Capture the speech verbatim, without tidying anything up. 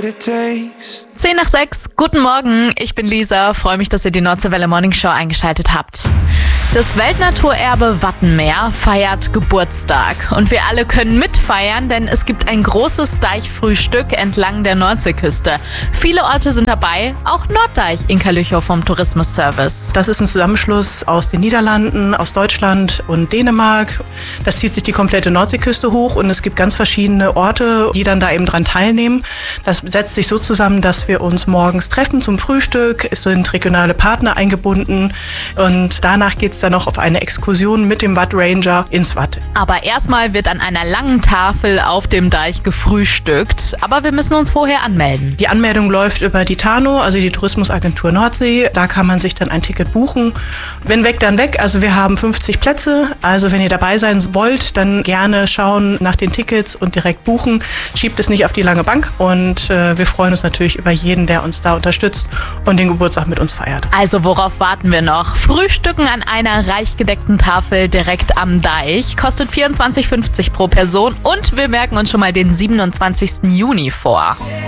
it takes. zehn nach sechs, guten Morgen, ich bin Lisa, freue mich, dass ihr die Nordseewelle Morning Show eingeschaltet habt. Das Weltnaturerbe Wattenmeer feiert Geburtstag und wir alle können mitfeiern, denn es gibt ein großes Deichfrühstück entlang der Nordseeküste. Viele Orte sind dabei, auch Norddeich in Kalüchow vom Tourismusservice. Das ist ein Zusammenschluss aus den Niederlanden, aus Deutschland und Dänemark. Das zieht sich die komplette Nordseeküste hoch und es gibt ganz verschiedene Orte, die dann da eben dran teilnehmen. Das setzt sich so zusammen, dass wir uns morgens treffen zum Frühstück, es sind regionale Partner eingebunden und danach geht es dann noch auf eine Exkursion mit dem Watt Ranger ins Watt. Aber erstmal wird an einer langen Tafel auf dem Deich gefrühstückt, aber wir müssen uns vorher anmelden. Die Anmeldung läuft über die TANO, also die Tourismusagentur Nordsee. Da kann man sich dann ein Ticket buchen. Wenn weg, dann weg. Also wir haben fünfzig Plätze. Also wenn ihr dabei sein wollt, dann gerne schauen nach den Tickets und direkt buchen. Schiebt es nicht auf die lange Bank. Und äh, wir freuen uns natürlich über jeden, der uns da unterstützt und den Geburtstag mit uns feiert. Also worauf warten wir noch? Frühstücken an einer reich gedeckten Tafel direkt am Deich kostet vierundzwanzig fünfzig pro Person und wir merken uns schon mal den siebenundzwanzigsten Juni vor.